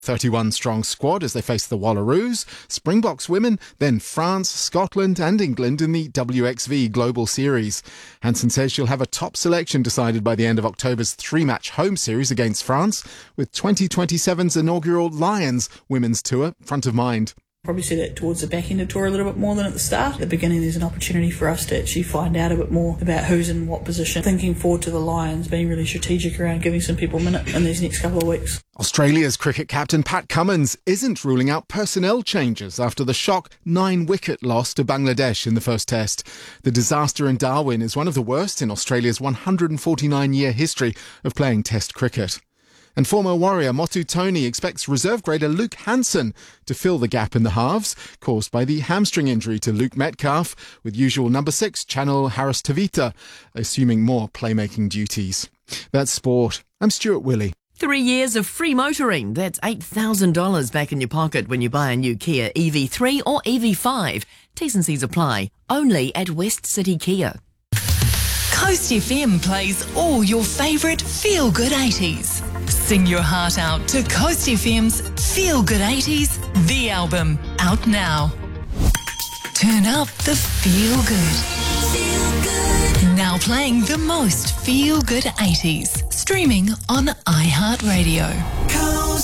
31-strong squad as they face the Wallaroos, Springboks women, then France, Scotland and England in the WXV Global Series. Hansen says she'll have a top selection decided by the end of October's 3-match home series against France, with 2027's inaugural Lions Women's Tour front of mind. Probably see that towards the back end of tour a little bit more than at the start. At the beginning, there's an opportunity for us to actually find out a bit more about who's in what position. Thinking forward to the Lions, being really strategic around giving some people a minute in these next couple of weeks. Australia's cricket captain Pat Cummins isn't ruling out personnel changes after the shock 9-wicket loss to Bangladesh in the first test. The disaster in Darwin is one of the worst in Australia's 149-year history of playing test cricket. And former Warrior Motu Tony expects reserve grader Luke Hansen to fill the gap in the halves caused by the hamstring injury to Luke Metcalf, with usual number 6 Chanel Harris-Tavita assuming more playmaking duties. That's sport. I'm Stuart Willey. 3 years of free motoring. That's $8,000 back in your pocket when you buy a new Kia EV3 or EV5. T's and C's apply. Only at West City Kia. Coast FM plays all your favourite feel-good 80s. Sing your heart out to Coast FM's Feel Good 80s, the album, out now. Turn up the feel good. Now playing the most feel good 80s. Streaming on iHeartRadio.